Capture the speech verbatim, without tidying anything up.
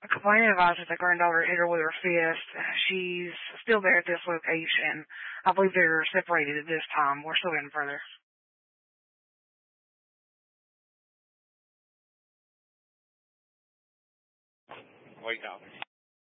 A complaining advisor, the granddaughter hit her with her fist. She's still there at this location. I believe they're separated at this time. We're still getting further. Wake up.